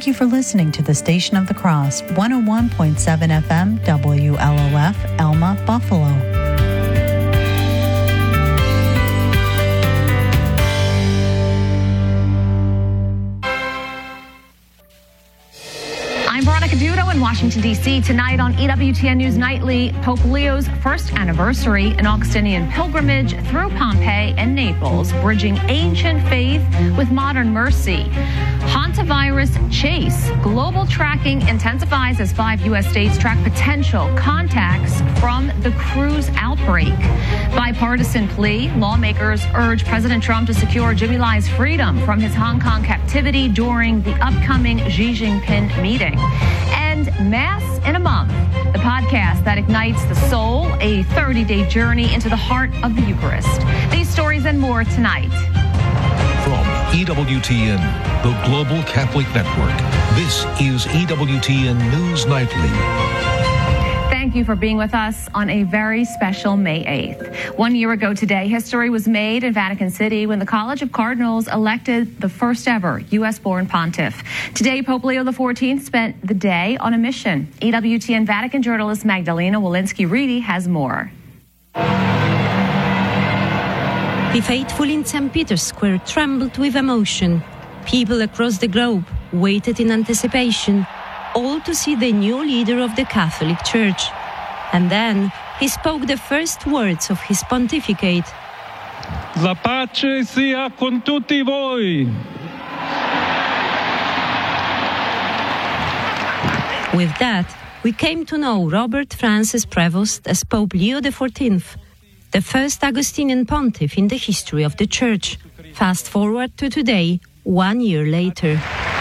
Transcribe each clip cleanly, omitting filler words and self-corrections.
Thank you for listening to the Station of the Cross, 101.7 FM, WLOF, Elma, Buffalo. I'm Veronica Dudo in Washington, D.C. Tonight on EWTN News Nightly, Pope Leo's first anniversary, an Augustinian pilgrimage through Pompeii and Naples, bridging ancient faith with modern mercy. Hantavirus chase. Global tracking intensifies as 5 U.S. states track potential contacts from the cruise outbreak. Bipartisan plea. Lawmakers urge President Trump to secure Jimmy Lai's freedom from his Hong Kong captivity during the upcoming Xi Jinping meeting. And Mass in a Month, the podcast that ignites the soul, a 30-day journey into the heart of the Eucharist. These stories and more tonight. From EWTN, the Global Catholic Network, this is EWTN News Nightly. Thank you for being with us on a very special May 8th. 1 year ago today, history was made in Vatican City when the College of Cardinals elected the first ever U.S.-born pontiff. Today, Pope Leo XIV spent the day on a mission. EWTN Vatican journalist Magdalena Walensky-Reedy has more. The faithful in St. Peter's Square trembled with emotion. People across the globe waited in anticipation, all to see the new leader of the Catholic Church. And then he spoke the first words of his pontificate. La pace sia con tutti voi. With that, we came to know Robert Francis Prevost as Pope Leo XIV, the first Augustinian pontiff in the history of the Church. Fast forward to today, 1 year later.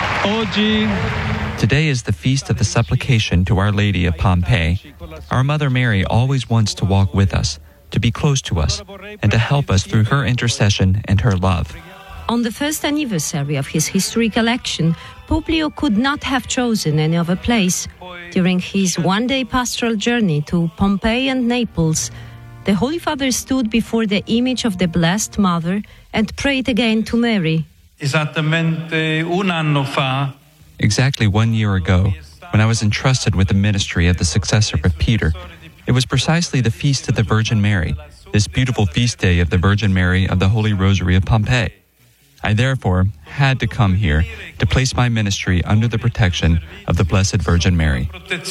Today is the feast of the supplication to Our Lady of Pompeii. Our Mother Mary always wants to walk with us, to be close to us, and to help us through her intercession and her love. On the first anniversary of his historic election, Pope Leo could not have chosen any other place. During his one-day pastoral journey to Pompeii and Naples, the Holy Father stood before the image of the Blessed Mother and prayed again to Mary. Exactly 1 year ago, when I was entrusted with the ministry of the successor of Peter, it was precisely the Feast of the Virgin Mary, this beautiful feast day of the Virgin Mary of the Holy Rosary of Pompeii. I therefore had to come here to place my ministry under the protection of the Blessed Virgin Mary.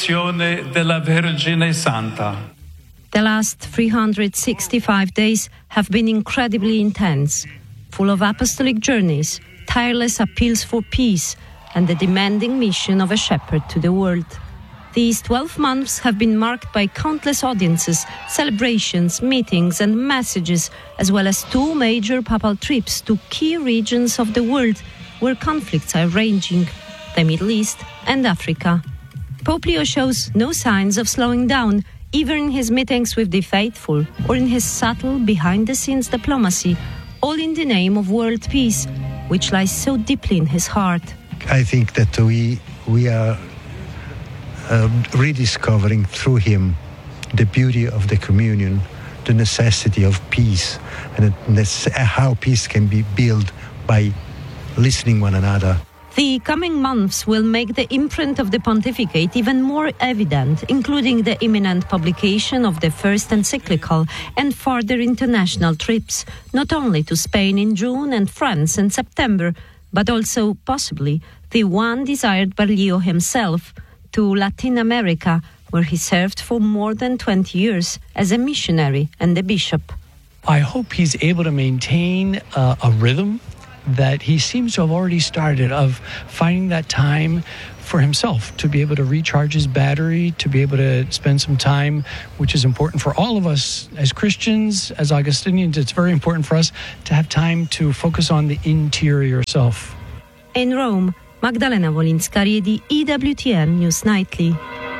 The last 365 days have been incredibly intense, full of apostolic journeys, tireless appeals for peace, and the demanding mission of a shepherd to the world. These 12 months have been marked by countless audiences, celebrations, meetings, and messages, as well as 2 major papal trips to key regions of the world where conflicts are raging, the Middle East and Africa. Pope Leo shows no signs of slowing down, either in his meetings with the faithful or in his subtle behind-the-scenes diplomacy, all in the name of world peace, which lies so deeply in his heart. I think that we are rediscovering through him the beauty of the communion, the necessity of peace, and how peace can be built by listening one another. The coming months will make the imprint of the pontificate even more evident, including the imminent publication of the first encyclical and further international trips, not only to Spain in June and France in September, but also, possibly, the one desired by Leo himself, to Latin America, where he served for more than 20 years as a missionary and a bishop. I hope he's able to maintain a rhythm that he seems to have already started, of finding that time for himself, to be able to recharge his battery, to be able to spend some time, which is important for all of us as Christians, as Augustinians. It's very important for us to have time to focus on the interior self. In Rome, Magdalena Wolinska-Riedi, EWTN News Nightly.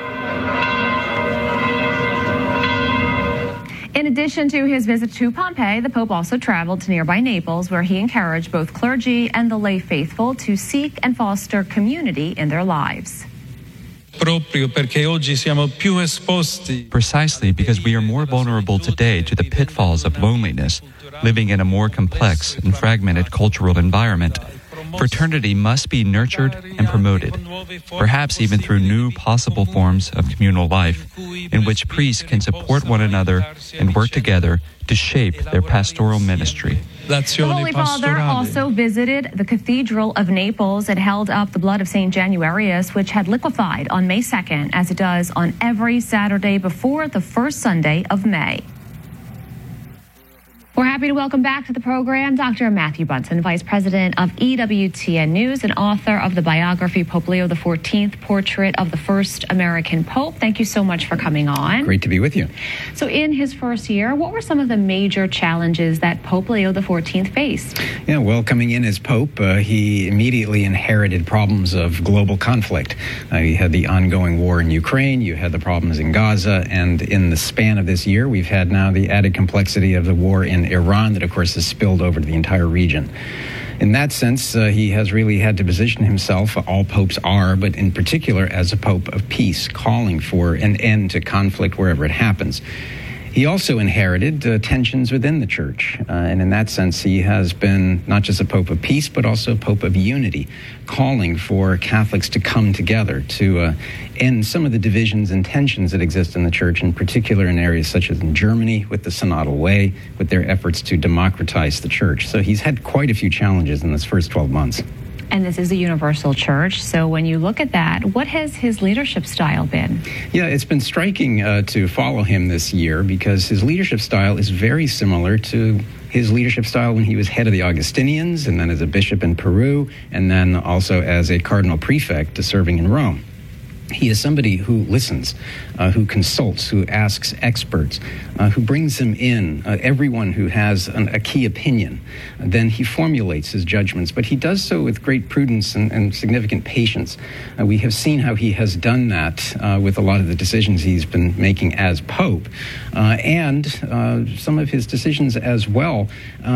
In addition to his visit to Pompeii, the Pope also traveled to nearby Naples, where he encouraged both clergy and the lay faithful to seek and foster community in their lives. Precisely because we are more vulnerable today to the pitfalls of loneliness, living in a more complex and fragmented cultural environment. Fraternity must be nurtured and promoted, perhaps even through new possible forms of communal life, in which priests can support one another and work together to shape their pastoral ministry. The Holy Father also visited the Cathedral of Naples and held up the blood of St. Januarius, which had liquefied on May 2nd, as it does on every Saturday before the first Sunday of May. We're happy to welcome back to the program Dr. Matthew Bunson, Vice President of EWTN News and author of the biography Pope Leo XIV, Portrait of the First American Pope. Thank you so much for coming on. Great to be with you. So in his first year, what were some of the major challenges that Pope Leo XIV faced? Yeah, well, coming in as Pope, he immediately inherited problems of global conflict. You had the ongoing war in Ukraine, you had the problems in Gaza, and in the span of this year, we've had now the added complexity of the war in Iran that, of course, has spilled over to the entire region. In that sense, he has really had to position himself, all popes are, but in particular as a pope of peace, calling for an end to conflict wherever it happens. He also inherited tensions within the church, and in that sense, he has been not just a pope of peace, but also a pope of unity, calling for Catholics to come together to end some of the divisions and tensions that exist in the church, in particular in areas such as in Germany with the Synodal Way, with their efforts to democratize the church. So he's had quite a few challenges in this first 12 months. And this is a universal church. So when you look at that, what has his leadership style been? Yeah, it's been striking to follow him this year because his leadership style is very similar to his leadership style when he was head of the Augustinians and then as a bishop in Peru and then also as a cardinal prefect serving in Rome. He is somebody who listens, who consults, who asks experts, who brings them in, everyone who has a key opinion. Then he formulates his judgments, but he does so with great prudence and significant patience. We have seen how he has done that with a lot of the decisions he's been making as Pope, and some of his decisions as well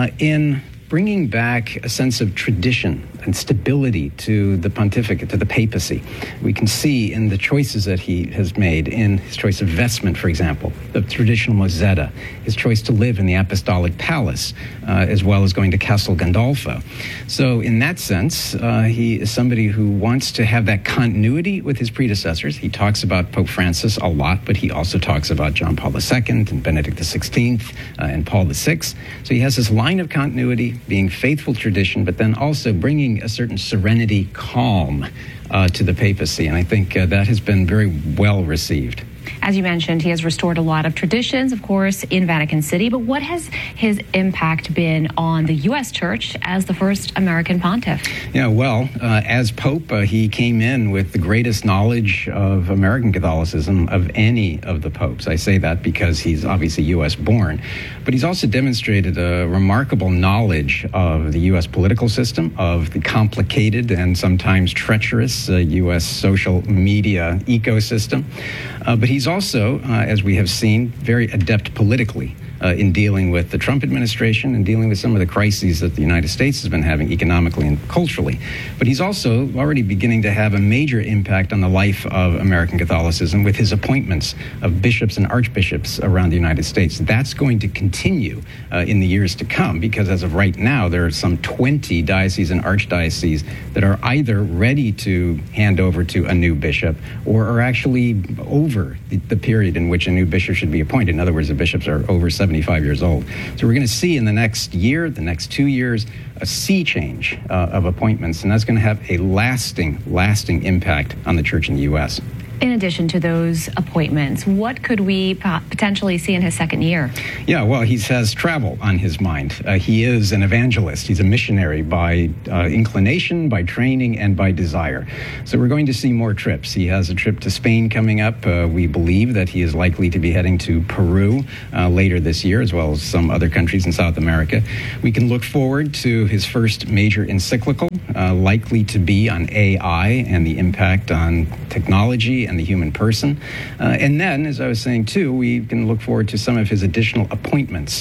in bringing back a sense of tradition and stability to the pontificate, to the papacy. We can see in the choices that he has made, in his choice of vestment, for example, the traditional mozzetta, his choice to live in the apostolic palace, as well as going to Castel Gandolfo. So in that sense, he is somebody who wants to have that continuity with his predecessors. He talks about Pope Francis a lot, but he also talks about John Paul II and Benedict XVI and Paul VI. So he has this line of continuity, being faithful tradition, but then also bringing a certain serenity, calm to the papacy. And I think that has been very well received. As you mentioned, he has restored a lot of traditions, of course, in Vatican City. But what has his impact been on the U.S. Church as the first American pontiff? Yeah, well, as Pope, he came in with the greatest knowledge of American Catholicism of any of the popes. I say that because he's obviously U.S. born. But he's also demonstrated a remarkable knowledge of the U.S. political system, of the complicated and sometimes treacherous U.S. social media ecosystem. But he's also, as we have seen, very adept politically in dealing with the Trump administration and dealing with some of the crises that the United States has been having economically and culturally. But he's also already beginning to have a major impact on the life of American Catholicism with his appointments of bishops and archbishops around the United States. That's going to continue in the years to come because as of right now, there are some 20 dioceses and archdioceses that are either ready to hand over to a new bishop or are actually over the period in which a new bishop should be appointed. In other words, the bishops are over 75 years old. So we're going to see in the next year, the next 2 years, a sea change of appointments, and that's going to have a lasting impact on the church in the U.S. In addition to those appointments, what could we potentially see in his second year? Yeah, well, he has travel on his mind. He is an evangelist. He's a missionary by inclination, by training, and by desire. So we're going to see more trips. He has a trip to Spain coming up. We believe that he is likely to be heading to Peru later this year, as well as some other countries in South America. We can look forward to his first major encyclical, likely to be on AI and the impact on technology and the human person. And then, as I was saying too, we can look forward to some of his additional appointments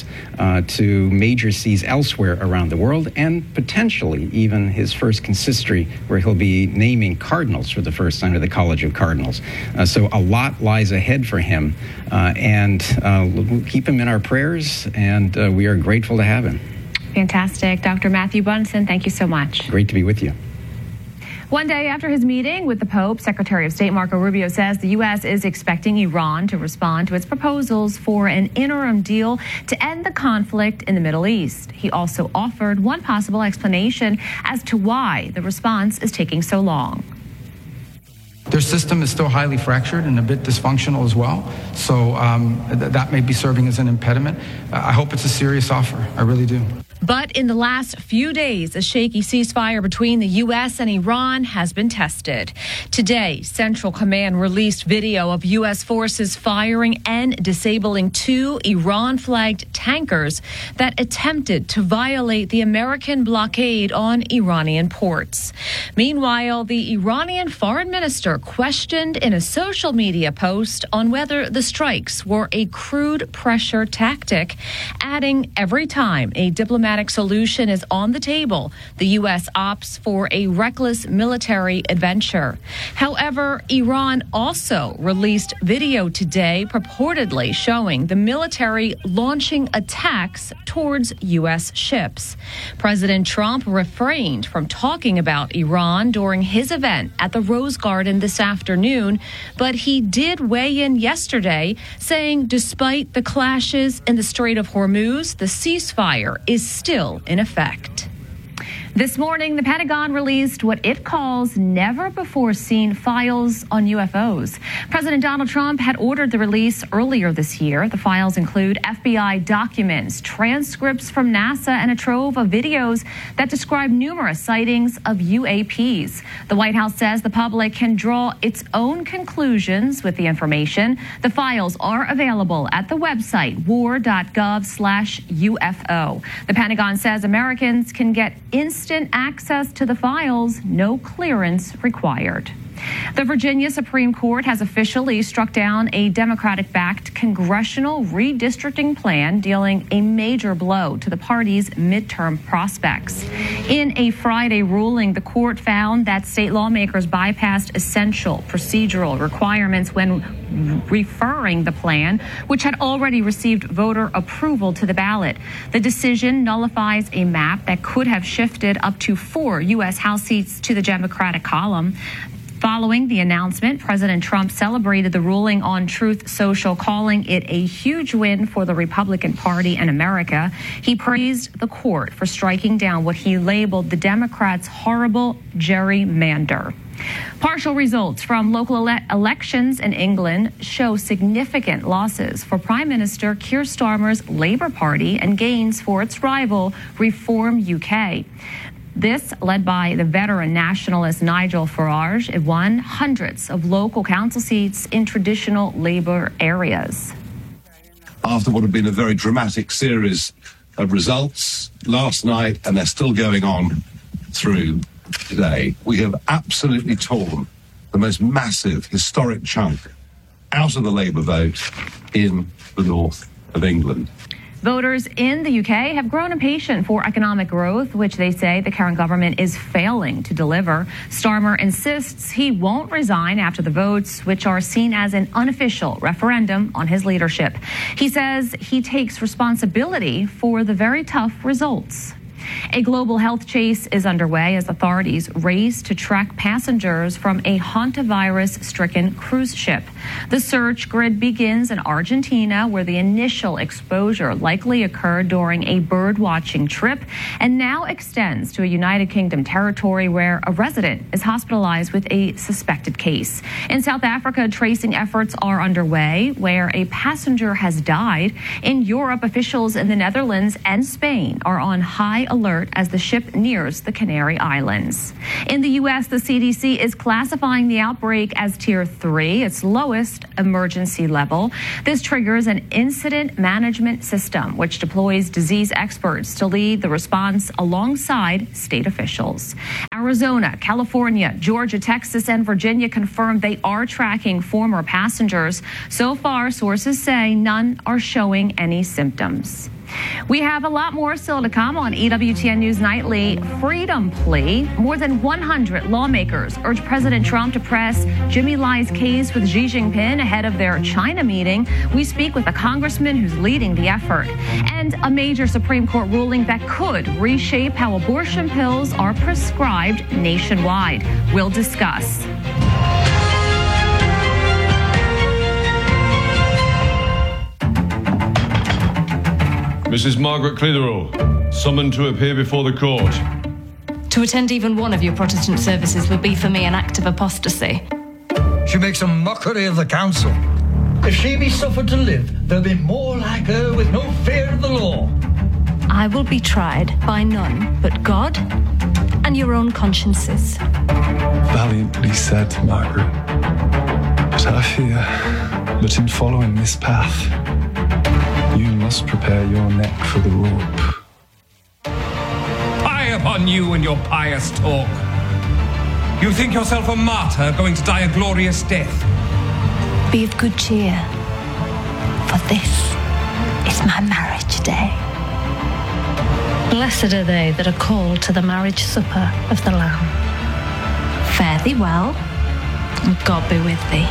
to major sees elsewhere around the world, and potentially even his first consistory where he'll be naming cardinals for the first time to the College of Cardinals. So a lot lies ahead for him, and we'll keep him in our prayers, and we are grateful to have him. Fantastic. Dr. Matthew Bunson, thank you so much. Great to be with you. One day after his meeting with the Pope, Secretary of State Marco Rubio says the U.S. is expecting Iran to respond to its proposals for an interim deal to end the conflict in the Middle East. He also offered one possible explanation as to why the response is taking so long. Their system is still highly fractured and a bit dysfunctional as well, so that may be serving as an impediment. I hope it's a serious offer. I really do. But in the last few days, a shaky ceasefire between the U.S. and Iran has been tested. Today, Central Command released video of U.S. forces firing and disabling 2 Iran-flagged tankers that attempted to violate the American blockade on Iranian ports. Meanwhile, the Iranian foreign minister questioned in a social media post on whether the strikes were a crude pressure tactic, adding every time a diplomatic solution is on the table, the U.S. opts for a reckless military adventure. However, Iran also released video today purportedly showing the military launching attacks towards U.S. ships. President Trump refrained from talking about Iran during his event at the Rose Garden this afternoon, but he did weigh in yesterday, saying despite the clashes in the Strait of Hormuz, the ceasefire is still in effect. This morning, the Pentagon released what it calls never-before-seen files on UFOs. President Donald Trump had ordered the release earlier this year. The files include FBI documents, transcripts from NASA, and a trove of videos that describe numerous sightings of UAPs. The White House says the public can draw its own conclusions with the information. The files are available at the website war.gov/UFO. The Pentagon says Americans can get instant access to the files, no clearance required. The Virginia Supreme Court has officially struck down a Democratic-backed congressional redistricting plan, dealing a major blow to the party's midterm prospects. In a Friday ruling, the court found that state lawmakers bypassed essential procedural requirements when referring the plan, which had already received voter approval to the ballot. The decision nullifies a map that could have shifted up to 4 U.S. House seats to the Democratic column. Following the announcement, President Trump celebrated the ruling on Truth Social, calling it a huge win for the Republican Party and America. He praised the court for striking down what he labeled the Democrats' horrible gerrymander. Partial results from local elections in England show significant losses for Prime Minister Keir Starmer's Labour Party and gains for its rival Reform UK. This, led by the veteran nationalist Nigel Farage, it won hundreds of local council seats in traditional Labour areas. After what had been a very dramatic series of results last night, and they're still going on through today, we have absolutely torn the most massive historic chunk out of the Labour vote in the north of England. Voters in the UK have grown impatient for economic growth, which they say the current government is failing to deliver. Starmer insists he won't resign after the votes, which are seen as an unofficial referendum on his leadership. He says he takes responsibility for the very tough results. A global health chase is underway as authorities race to track passengers from a hantavirus-stricken cruise ship. The search grid begins in Argentina, where the initial exposure likely occurred during a bird-watching trip, and now extends to a United Kingdom territory where a resident is hospitalized with a suspected case. In South Africa, tracing efforts are underway, where a passenger has died. In Europe, officials in the Netherlands and Spain are on high alert as the ship nears the Canary Islands. In the U.S., the CDC is classifying the outbreak as Tier 3, its lowest emergency level. This triggers an incident management system, which deploys disease experts to lead the response alongside state officials. Arizona, California, Georgia, Texas, and Virginia confirmed they are tracking former passengers. So far, sources say none are showing any symptoms. We have a lot more still to come on EWTN News Nightly. Freedom plea. More than 100 lawmakers urge President Trump to press Jimmy Lai's case with Xi Jinping ahead of their China meeting. We speak with a congressman who's leading the effort. And a major Supreme Court ruling that could reshape how abortion pills are prescribed nationwide. We'll discuss. Mrs. Margaret Clitheroe, summoned to appear before the court. To attend even one of your Protestant services would be for me an act of apostasy. She makes a mockery of the council. If she be suffered to live, there'll be more like her with no fear of the law. I will be tried by none but God and your own consciences. Valiantly said, Margaret. But I fear that in following this path, you must prepare your neck for the rope. Fie upon you and your pious talk. You think yourself a martyr going to die a glorious death. Be of good cheer, for this is my marriage day. Blessed are they that are called to the marriage supper of the Lamb. Fare thee well, and God be with thee.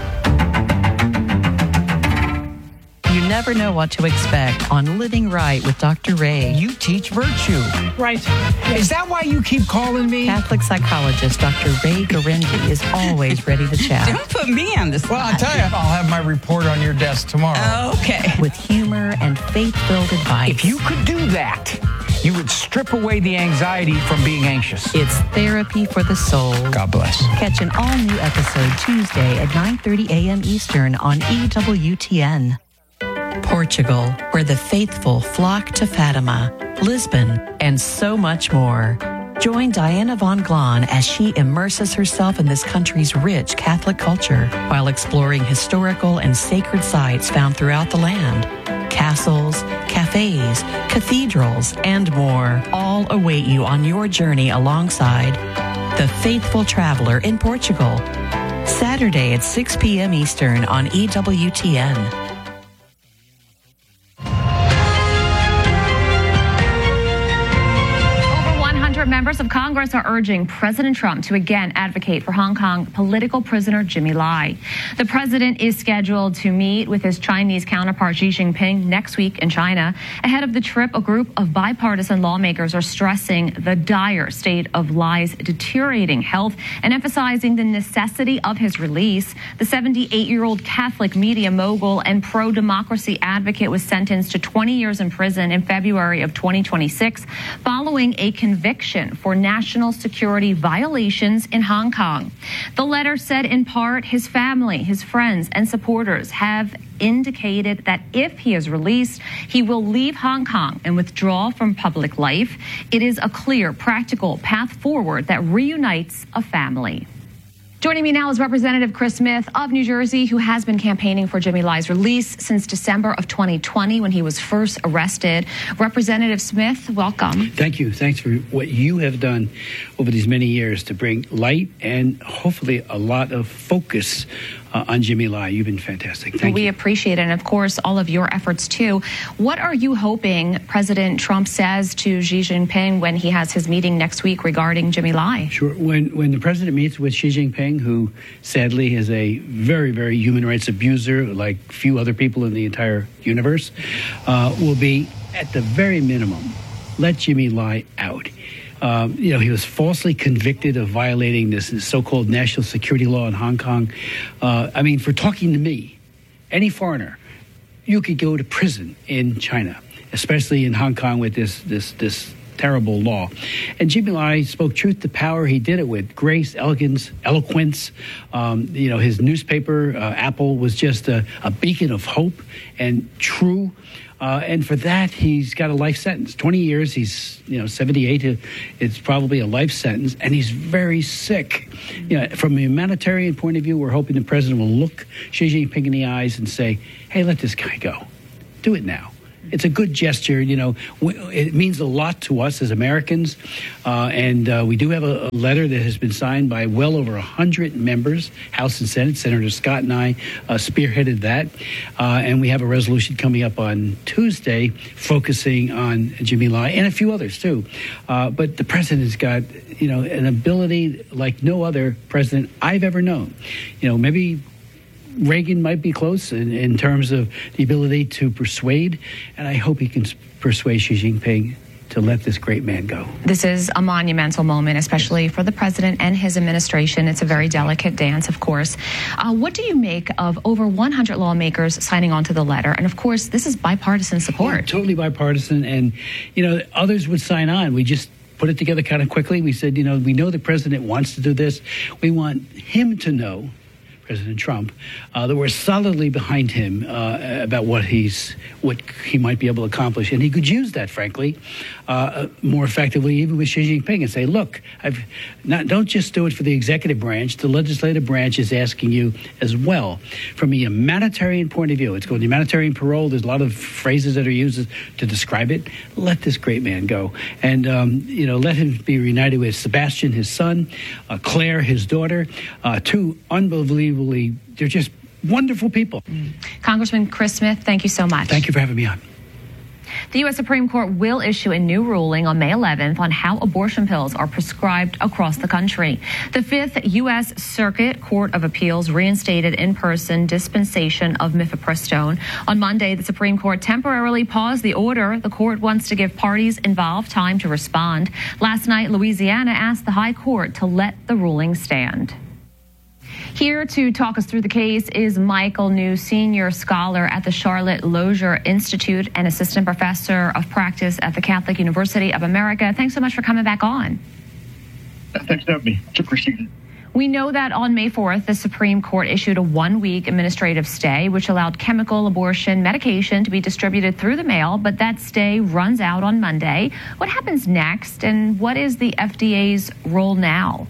You never know what to expect on Living Right with Dr. Ray. You teach virtue. Right. Is that why you keep calling me? Catholic psychologist Dr. Ray Garendi is always ready to chat. Don't put me on the spot. Well, I'll tell you, I'll have my report on your desk tomorrow. Okay. With humor and faith-filled advice. If you could do that, you would strip away the anxiety from being anxious. It's therapy for the soul. God bless. Catch an all-new episode Tuesday at 9:30 a.m. Eastern on EWTN. Portugal, where the faithful flock to Fatima, Lisbon, and so much more. Join Diana von Glahn as she immerses herself in this country's rich Catholic culture while exploring historical and sacred sites found throughout the land. Castles, cafes, cathedrals, and more all await you on your journey alongside The Faithful Traveler in Portugal. Saturday at 6 p.m. Eastern on EWTN. Members of Congress are urging President Trump to again advocate for Hong Kong political prisoner Jimmy Lai. The president is scheduled to meet with his Chinese counterpart Xi Jinping next week in China. Ahead of the trip, a group of bipartisan lawmakers are stressing the dire state of Lai's deteriorating health and emphasizing the necessity of his release. The 78-year-old Catholic media mogul and pro-democracy advocate was sentenced to 20 years in prison in February of 2026 following a conviction for national security violations in Hong Kong. The letter said in part his family, his friends, and supporters have indicated that if he is released, he will leave Hong Kong and withdraw from public life. It is a clear, practical path forward that reunites a family. Joining me now is Representative Chris Smith of New Jersey, who has been campaigning for Jimmy Lai's release since December of 2020 when he was first arrested. Representative Smith, welcome. Thank you. Thanks for what you have done over these many years to bring light and hopefully a lot of focus on Jimmy Lai. You've been fantastic. Thank you. We appreciate it, and of course, all of your efforts too. What are you hoping President Trump says to Xi Jinping when he has his meeting next week regarding Jimmy Lai? Sure. When the president meets with Xi Jinping, who sadly is a very, very human rights abuser, like few other people in the entire universe, will be, at the very minimum, let Jimmy Lai out. He was falsely convicted of violating this so-called national security law in Hong Kong. For talking to me, any foreigner, you could go to prison in China, especially in Hong Kong with this terrible law. And Jimmy Lai spoke truth to power. He did it with grace, elegance. His newspaper, Apple, was just a beacon of hope and true. And for that, he's got a life sentence. 20 years, he's 78. It's probably a life sentence, and he's very sick. From a humanitarian point of view, we're hoping the president will look Xi Jinping in the eyes and say, hey, let this guy go. Do it now. it's a good gesture. It means a lot to us as Americans. And we do have a letter that has been signed by well over 100 members, House and Senate. Senator Scott and I spearheaded that. And we have a resolution coming up on Tuesday focusing on Jimmy Lai and a few others, too. But the president's got, an ability like no other president I've ever known. Maybe Reagan might be close in terms of the ability to persuade, and I hope he can persuade Xi Jinping to let this great man go. This is a monumental moment, especially for the president and his administration. It's a very delicate dance, of course. What do you make of over 100 lawmakers signing on to the letter? And of course, this is bipartisan support. Yeah, totally bipartisan. And, others would sign on. We just put it together kind of quickly. We said, we know the president wants to do this. We want him to know, President Trump, that we're solidly behind him about what he might be able to accomplish, and he could use that, frankly, more effectively, even with Xi Jinping, and say, "Look, don't just do it for the executive branch. The legislative branch is asking you as well." From a humanitarian point of view, it's called humanitarian parole. There's a lot of phrases that are used to describe it. Let this great man go, and let him be reunited with Sebastian, his son, Claire, his daughter, two unbelievable. They're just wonderful people. Congressman Chris Smith, thank you so much. Thank you for having me on. The U.S. Supreme Court will issue a new ruling on May 11th on how abortion pills are prescribed across the country. The Fifth U.S. Circuit Court of Appeals reinstated in-person dispensation of mifepristone. On Monday, the Supreme Court temporarily paused the order. The court wants to give parties involved time to respond. Last night, Louisiana asked the High Court to let the ruling stand. Here to talk us through the case is Michael New, senior scholar at the Charlotte Lozier Institute and assistant professor of practice at the Catholic University of America. Thanks so much for coming back on. Thanks for having me. Much appreciated. We know that on May 4th, the Supreme Court issued a one-week administrative stay, which allowed chemical abortion medication to be distributed through the mail, but that stay runs out on Monday. What happens next, and what is the FDA's role now?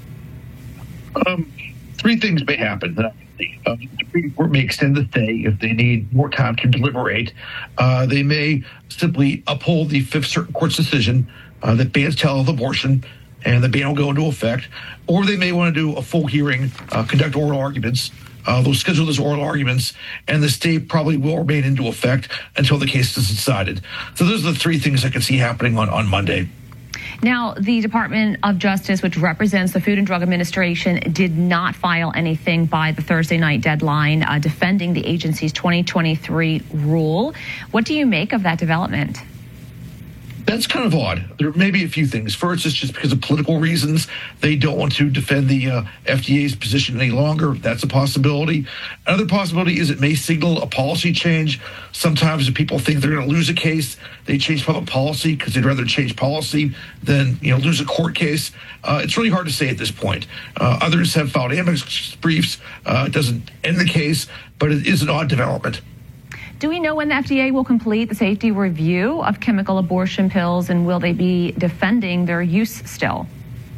Three things may happen. The Supreme Court may extend the stay if they need more time to deliberate. They may simply uphold the Fifth Circuit Court's decision that bans teleabortion, and the ban will go into effect. Or they may want to do a full hearing, conduct oral arguments. They'll schedule those oral arguments, and the stay probably will remain into effect until the case is decided. So those are the three things I can see happening on Monday. Now, the Department of Justice, which represents the Food and Drug Administration, did not file anything by the Thursday night deadline defending the agency's 2023 rule. What do you make of that development? That's kind of odd. There may be a few things. First, it's just because of political reasons. They don't want to defend the FDA's position any longer. That's a possibility. Another possibility is it may signal a policy change. Sometimes if people think they're going to lose a case, they change public policy because they'd rather change policy than lose a court case. It's really hard to say at this point. Others have filed amicus briefs. It doesn't end the case, but it is an odd development. Do we know when the FDA will complete the safety review of chemical abortion pills, and will they be defending their use still?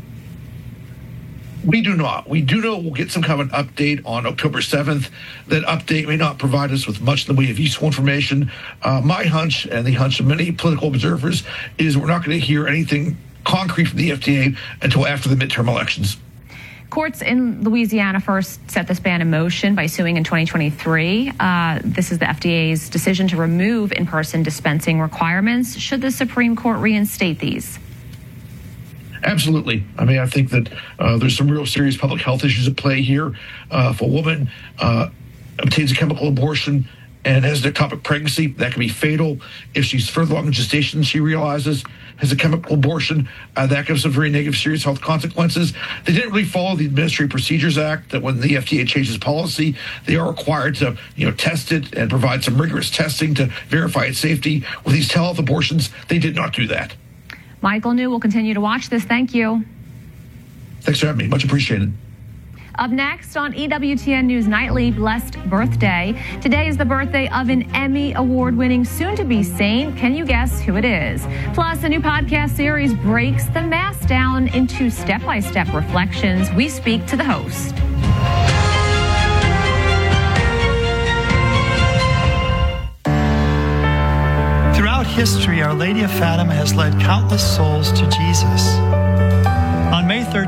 We do not. We do know we'll get some kind of an update on October 7th. That update may not provide us with much in the way of useful information. My hunch, and the hunch of many political observers, is we're not going to hear anything concrete from the FDA until after the midterm elections. Courts in Louisiana first set this ban in motion by suing in 2023. This is the FDA's decision to remove in-person dispensing requirements. Should the Supreme Court reinstate these? Absolutely. I mean, I think that there's some real serious public health issues at play here. If a woman obtains a chemical abortion and has an ectopic pregnancy, that can be fatal. If she's further along in gestation, she realizes has a chemical abortion, that gives some very negative, serious health consequences. They didn't really follow the Administrative Procedures Act, that when the FDA changes policy, they are required to, test it and provide some rigorous testing to verify its safety. With these telehealth abortions, they did not do that. Michael New will continue to watch this. Thank you. Thanks for having me. Much appreciated. Up next on EWTN News Nightly, blessed birthday. Today is the birthday of an Emmy Award-winning soon-to-be saint. Can you guess who it is? Plus, a new podcast series breaks the Mass down into step-by-step reflections. We speak to the host. history, Our Lady of Fatima has led countless souls to Jesus. On May 13th,